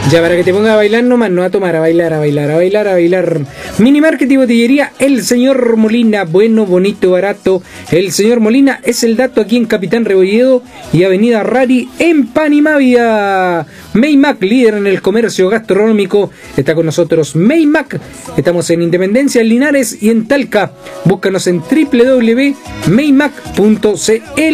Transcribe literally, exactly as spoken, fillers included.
Ya para que te ponga a bailar nomás, no a tomar, a bailar, a bailar, a bailar, a bailar. Mini Market y Botillería El Señor Molina, bueno, bonito, barato. El Señor Molina es el dato aquí en Capitán Rebolledo y Avenida Rari en Panimavia. Maymac, líder en el comercio gastronómico, está con nosotros. Maymac, estamos en Independencia, en Linares y en Talca. Búscanos en doble u doble u doble u punto maymac punto c l.